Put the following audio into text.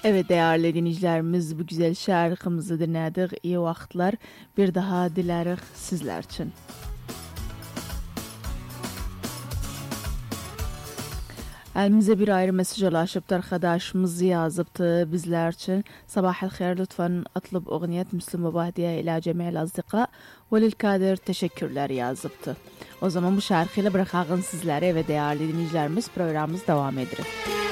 Evet değerli dinleyicilerimiz, bu güzel şarkımızı dinledik. İyi vaxtlar bir daha dilerik sizler için. Elimize bir ayrı mesaj ulaşıp arkadaşımız yazıptı bizler için. Sabahel hayır, lütfen atıp oğniyet Müslüm Baba hediye ila cemiyel azdıqa Velil Kadir teşekkürler yazıptı. O zaman bu şarkıyla bırakağın sizlere ve değerli dinleyicilerimiz programımız devam ediyor.